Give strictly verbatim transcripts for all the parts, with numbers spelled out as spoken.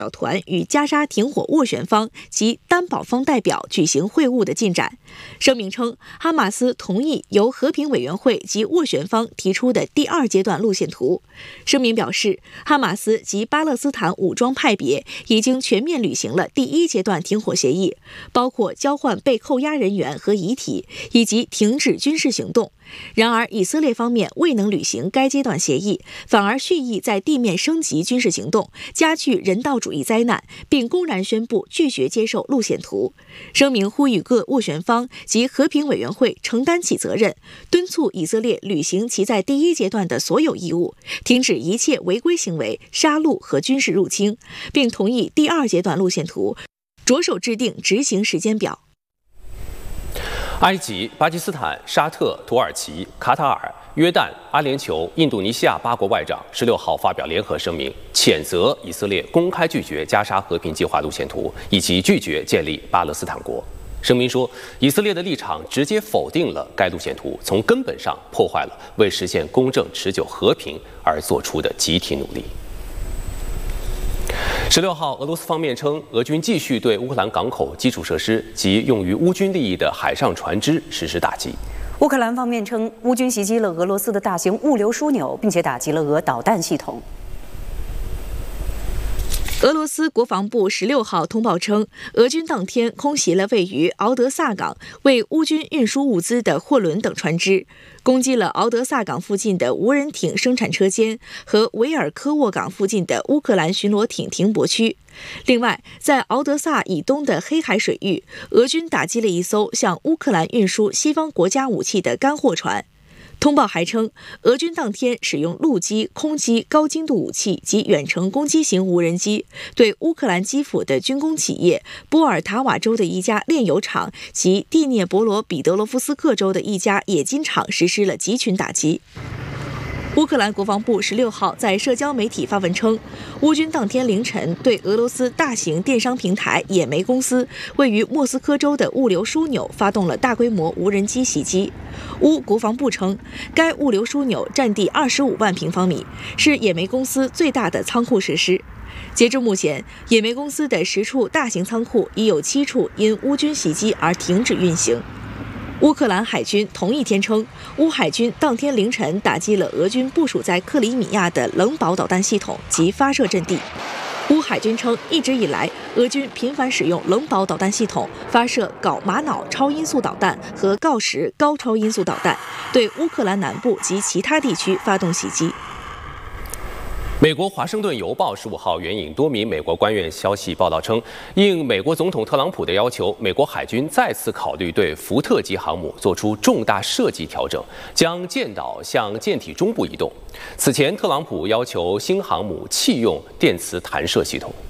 团与加沙停火斡旋方及担保方代表举行会晤的进展。声明称，哈马斯同意由和平委员会及斡旋方提出的第二阶段路线图。声明表示，哈马斯及巴勒斯坦武装派别已经全面履行了第一阶段停火协议，包括交换被扣押人员和遗体，以及停止军事行动。然而，以色列方面未能履行该阶段协议，反而蓄意在地面升级军事行动，加剧人道主义灾难，并公然宣布拒绝接受路线图。声明呼吁各斡旋方及和平委员会承担起责任，敦促以色列履行其在第一阶段的所有义务，停止一切违规行为、杀戮和军事入侵，并同意第二阶段路线图，着手制定执行时间表。 埃及、巴基斯坦、沙特、土耳其、卡塔尔、约旦、阿联酋、印度尼西亚八国外长十六号发表联合声明，谴责以色列公开拒绝加沙和平计划路线图，以及拒绝建立巴勒斯坦国。声明说，以色列的立场直接否定了该路线图，从根本上破坏了为实现公正持久和平而做出的集体努力。十六号，俄罗斯方面称，俄军继续对乌克兰港口基础设施及用于乌军利益的海上船只实施打击。 乌克兰方面称，乌军袭击了俄罗斯的大型物流枢纽，并且打击了俄导弹系统。 俄罗斯国防部十六号通报称，俄军当天空袭了位于敖德萨港为乌军运输物资的货轮等船只，攻击了敖德萨港附近的无人艇生产车间和维尔科沃港附近的乌克兰巡逻艇停泊区。另外，在敖德萨以东的黑海水域，俄军打击了一艘向乌克兰运输西方国家武器的干货船。通报还称，俄军当天使用陆基、空基、高精度武器及远程攻击型无人机，对乌克兰基辅的军工企业、波尔塔瓦州的一家炼油厂及蒂涅博罗彼得罗夫斯克州的一家冶金厂实施了集群打击。乌克兰国防部十六号在社交媒体发文称，乌军当天凌晨对俄罗斯大型电商平台野莓公司位于莫斯科州的物流枢纽发动了大规模无人机袭击。乌国防部称，该物流枢纽占地二十五万平方米，是野莓公司最大的仓库设施。截至目前，野莓公司的十处大型仓库已有七处因乌军袭击而停止运行。乌克兰海军同一天称，乌海军当天凌晨打击了俄军部署在克里米亚的冷堡导弹系统及发射阵地。乌海军称，一直以来，俄军频繁使用冷堡导弹系统发射镐玛瑙超音速导弹和锆石高超音速导弹，对乌克兰南部及其他地区发动袭击。 美国《华盛顿邮报》十五号援引多名美国官员消息报道称，应美国总统特朗普的要求，美国海军再次考虑对福特级航母做出重大设计调整，将舰岛向舰体中部移动。此前，特朗普要求新航母弃用电磁弹射系统。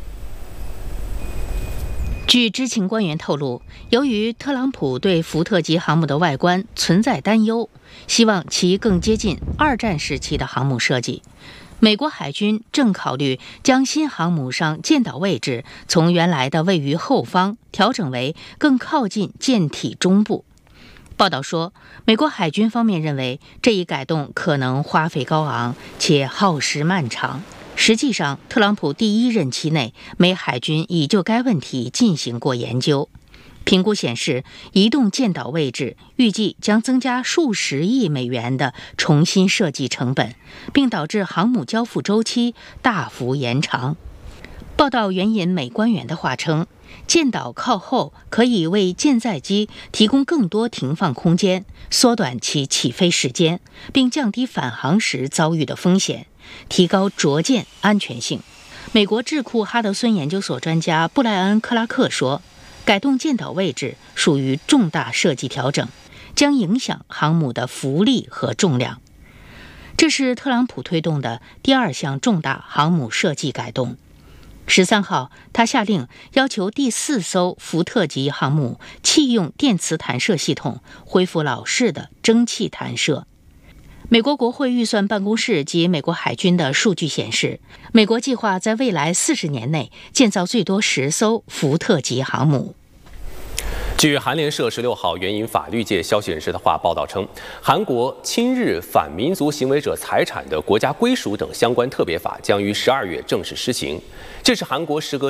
据知情官员透露，由于特朗普对福特级航母的外观存在担忧，希望其更接近二战时期的航母设计。美国海军正考虑将新航母上舰岛位置从原来的位于后方调整为更靠近舰体中部。报道说，美国海军方面认为这一改动可能花费高昂且耗时漫长。实际上，特朗普第一任期内，美海军已就该问题进行过研究。评估显示，移动舰岛位置预计将增加数十亿美元的重新设计成本，并导致航母交付周期大幅延长。报道援引美官员的话称，舰岛靠后可以为舰载机提供更多停放空间，缩短其起飞时间，并降低返航时遭遇的风险，提高着舰安全性。美国智库哈德森研究所专家布莱恩·克拉克说，改动舰岛位置属于重大设计调整，将影响航母的浮力和重量。这是特朗普推动的第二项重大航母设计改动。十三号，他下令要求第四艘福特级航母弃用电磁弹射系统，恢复老式的蒸汽弹射。美国国会预算办公室及美国海军的数据显示，美国计划在未来四十年内建造最多十艘福特级航母。 据韩联社十六号援引法律界消息人士的话报道称，韩国侵日反民族行为者财产的国家归属等相关特别法将于十二月正式施行。这是韩国时隔